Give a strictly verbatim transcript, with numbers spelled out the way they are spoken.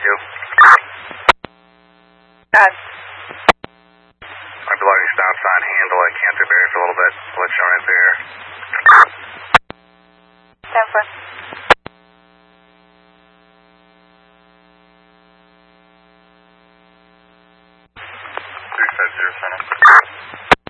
you. Uh, I'm below your stop sign handle at Canterbury for a little bit. Let you right there. ten four. three five zero, center.